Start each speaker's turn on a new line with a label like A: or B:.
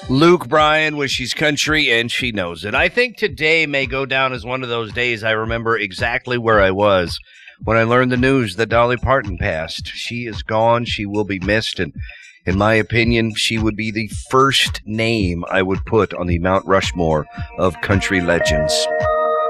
A: Luke Bryan, where she's country and she knows it. I think today may go down as one of those days I remember exactly where I was when I learned the news that Dolly Parton passed. She is gone. She will be missed. And in my opinion, she would be the first name I would put on the Mount Rushmore of country legends.